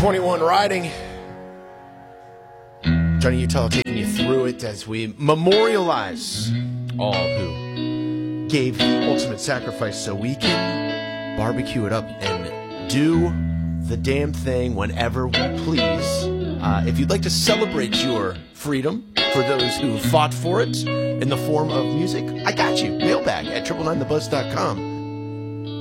21 riding. Johnny Utah taking you through it as we memorialize all who gave the ultimate sacrifice so we can barbecue it up and do the damn thing whenever we please. If you'd like to celebrate your freedom for those who fought for it in the form of music, I got you. Mailbag at 999thebuzz.com.